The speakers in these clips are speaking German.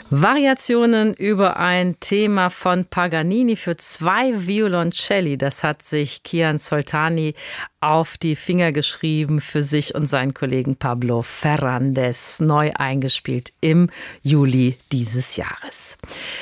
Variationen über ein Thema von Paganini für 2 Violoncelli. Das hat sich Kian Soltani auf die Finger geschrieben für sich und seinen Kollegen Pablo Ferrandez, neu eingespielt im Juli dieses Jahres.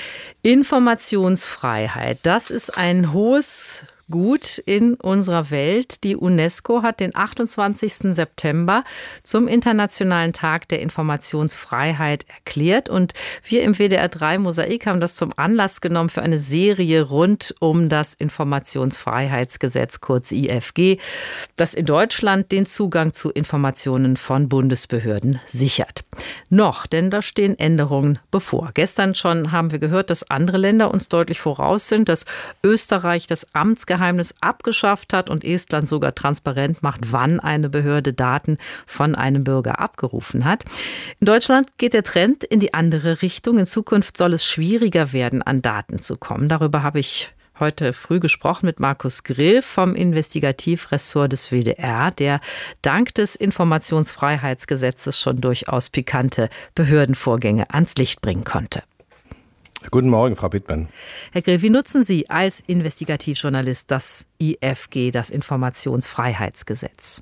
Informationsfreiheit, das ist ein hohes Gut in unserer Welt. Die UNESCO hat den 28. September zum Internationalen Tag der Informationsfreiheit erklärt. Und wir im WDR 3 Mosaik haben das zum Anlass genommen für eine Serie rund um das Informationsfreiheitsgesetz, kurz IFG, das in Deutschland den Zugang zu Informationen von Bundesbehörden sichert. Noch, denn da stehen Änderungen bevor. Gestern schon haben wir gehört, dass andere Länder uns deutlich voraus sind, dass Österreich das Amtsgeheimnis abgeschafft hat und Estland sogar transparent macht, wann eine Behörde Daten von einem Bürger abgerufen hat. In Deutschland geht der Trend in die andere Richtung. In Zukunft soll es schwieriger werden, an Daten zu kommen. Darüber habe ich heute früh gesprochen mit Markus Grill vom Investigativressort des WDR, der dank des Informationsfreiheitsgesetzes schon durchaus pikante Behördenvorgänge ans Licht bringen konnte. Guten Morgen, Frau Bittmann. Herr Grill, wie nutzen Sie als Investigativjournalist das IFG, das Informationsfreiheitsgesetz?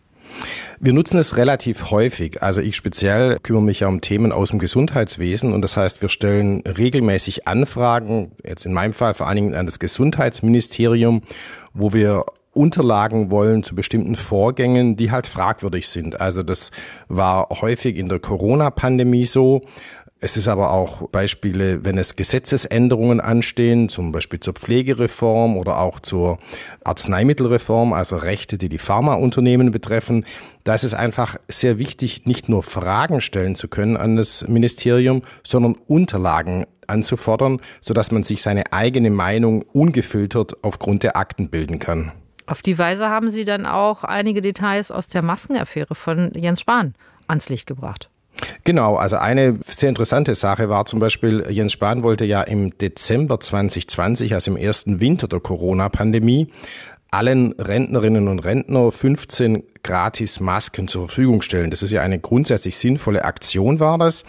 Wir nutzen es relativ häufig. Also ich speziell kümmere mich ja um Themen aus dem Gesundheitswesen und das heißt, wir stellen regelmäßig Anfragen, jetzt in meinem Fall vor allen Dingen an das Gesundheitsministerium, wo wir Unterlagen wollen zu bestimmten Vorgängen, die halt fragwürdig sind. Also das war häufig in der Corona-Pandemie so. Es ist aber auch Beispiele, wenn es Gesetzesänderungen anstehen, zum Beispiel zur Pflegereform oder auch zur Arzneimittelreform, also Rechte, die die Pharmaunternehmen betreffen. Da ist es einfach sehr wichtig, nicht nur Fragen stellen zu können an das Ministerium, sondern Unterlagen anzufordern, sodass man sich seine eigene Meinung ungefiltert aufgrund der Akten bilden kann. Auf die Weise haben Sie dann auch einige Details aus der Maskenaffäre von Jens Spahn ans Licht gebracht. Genau, also eine sehr interessante Sache war zum Beispiel, Jens Spahn wollte ja im Dezember 2020, also im ersten Winter der Corona-Pandemie, allen Rentnerinnen und Rentner 15 gratis Masken zur Verfügung stellen. Das ist ja eine grundsätzlich sinnvolle Aktion, war das.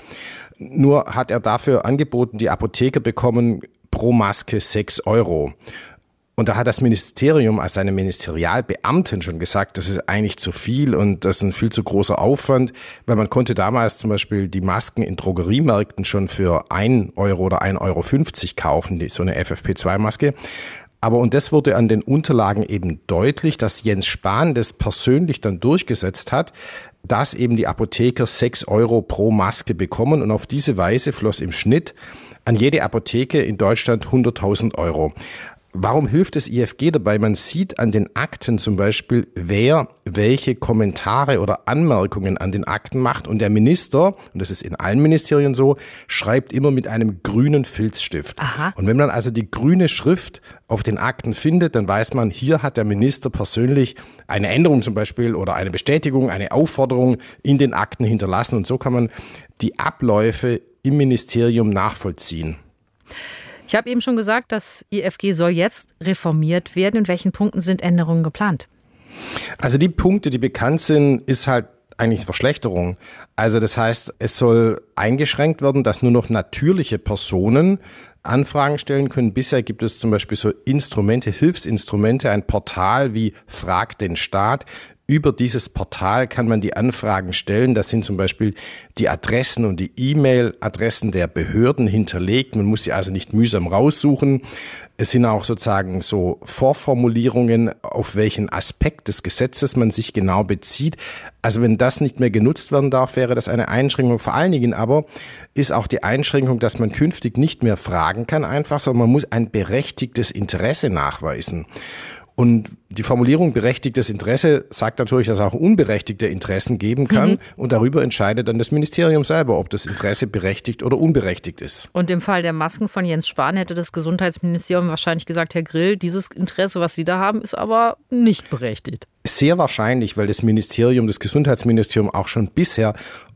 Nur hat er dafür angeboten, die Apotheker bekommen pro Maske 6 €. Und da hat das Ministerium als seine Ministerialbeamten schon gesagt, das ist eigentlich zu viel und das ist ein viel zu großer Aufwand, weil man konnte damals zum Beispiel die Masken in Drogeriemärkten schon für 1 € oder 1,50 € kaufen, so eine FFP2-Maske. Und das wurde an den Unterlagen eben deutlich, dass Jens Spahn das persönlich dann durchgesetzt hat, dass eben die Apotheker 6 € pro Maske bekommen und auf diese Weise floss im Schnitt an jede Apotheke in Deutschland 100.000 €. Warum hilft das IFG dabei? Man sieht an den Akten zum Beispiel, wer welche Kommentare oder Anmerkungen an den Akten macht. Und der Minister, und das ist in allen Ministerien so, schreibt immer mit einem grünen Filzstift. Aha. Und wenn man also die grüne Schrift auf den Akten findet, dann weiß man, hier hat der Minister persönlich eine Änderung zum Beispiel oder eine Bestätigung, eine Aufforderung in den Akten hinterlassen. Und so kann man die Abläufe im Ministerium nachvollziehen. Ich habe eben schon gesagt, das IFG soll jetzt reformiert werden. In welchen Punkten sind Änderungen geplant? Also die Punkte, die bekannt sind, ist halt eigentlich Verschlechterung. Also das heißt, es soll eingeschränkt werden, dass nur noch natürliche Personen Anfragen stellen können. Bisher gibt es zum Beispiel so Instrumente, Hilfsinstrumente, ein Portal wie Frag den Staat. Über dieses Portal kann man die Anfragen stellen. Da sind zum Beispiel die Adressen und die E-Mail-Adressen der Behörden hinterlegt. Man muss sie also nicht mühsam raussuchen. Es sind auch sozusagen so Vorformulierungen, auf welchen Aspekt des Gesetzes man sich genau bezieht. Also wenn das nicht mehr genutzt werden darf, wäre das eine Einschränkung. Vor allen Dingen aber ist auch die Einschränkung, dass man künftig nicht mehr fragen kann einfach, sondern man muss ein berechtigtes Interesse nachweisen. Und die Formulierung berechtigtes Interesse sagt natürlich, dass es auch unberechtigte Interessen geben kann. Und darüber entscheidet dann das Ministerium selber, ob das Interesse berechtigt oder unberechtigt ist. Und im Fall der Masken von Jens Spahn hätte das Gesundheitsministerium wahrscheinlich gesagt, Herr Grill, dieses Interesse, was Sie da haben, ist aber nicht berechtigt. Sehr wahrscheinlich, weil das Gesundheitsministerium auch schon bisher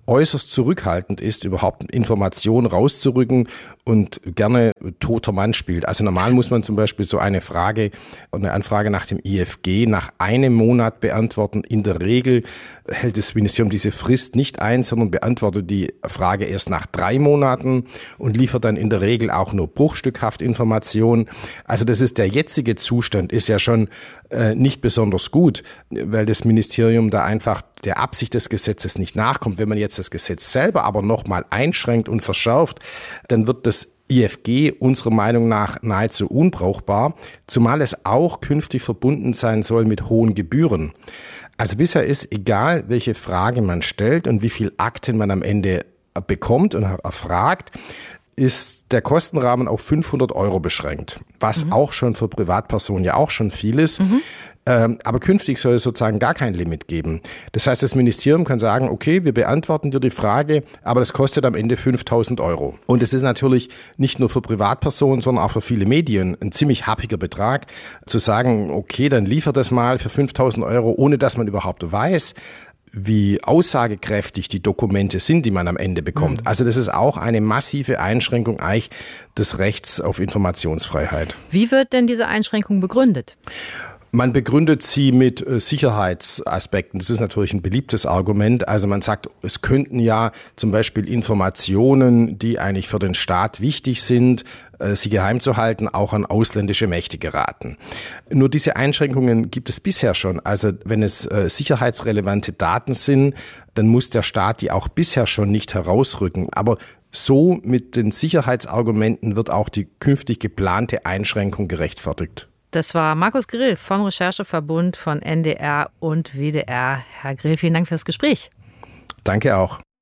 äußerst zurückhaltend ist, überhaupt Informationen rauszurücken und gerne toter Mann spielt. Also normal muss man zum Beispiel so eine Anfrage nach dem IFG nach einem Monat beantworten. In der Regel hält das Ministerium diese Frist nicht ein, sondern beantwortet die Frage erst nach 3 Monaten und liefert dann in der Regel auch nur bruchstückhaft Informationen. Also der jetzige Zustand ist ja schon nicht besonders gut, weil das Ministerium da einfach der Absicht des Gesetzes nicht nachkommt. Wenn man jetzt das Gesetz selber aber nochmal einschränkt und verschärft, dann wird das IFG unserer Meinung nach nahezu unbrauchbar, zumal es auch künftig verbunden sein soll mit hohen Gebühren. Also bisher ist egal, welche Frage man stellt und wie viel Akten man am Ende bekommt und erfragt, ist der Kostenrahmen auf 500 € beschränkt, was auch schon für Privatpersonen ja auch schon viel ist. Aber künftig soll es sozusagen gar kein Limit geben. Das heißt, das Ministerium kann sagen, okay, wir beantworten dir die Frage, aber das kostet am Ende 5.000 €. Und es ist natürlich nicht nur für Privatpersonen, sondern auch für viele Medien ein ziemlich happiger Betrag, zu sagen, okay, dann liefer das mal für 5.000 €, ohne dass man überhaupt weiß, wie aussagekräftig die Dokumente sind, die man am Ende bekommt. Also das ist auch eine massive Einschränkung eigentlich des Rechts auf Informationsfreiheit. Wie wird denn diese Einschränkung begründet? Man begründet sie mit Sicherheitsaspekten. Das ist natürlich ein beliebtes Argument. Also man sagt, es könnten ja zum Beispiel Informationen, die eigentlich für den Staat wichtig sind, sie geheim zu halten, auch an ausländische Mächte geraten. Nur diese Einschränkungen gibt es bisher schon. Also wenn es sicherheitsrelevante Daten sind, dann muss der Staat die auch bisher schon nicht herausrücken. Aber so mit den Sicherheitsargumenten wird auch die künftig geplante Einschränkung gerechtfertigt. Das war Markus Grill vom Rechercheverbund von NDR und WDR. Herr Grill, vielen Dank fürs Gespräch. Danke auch.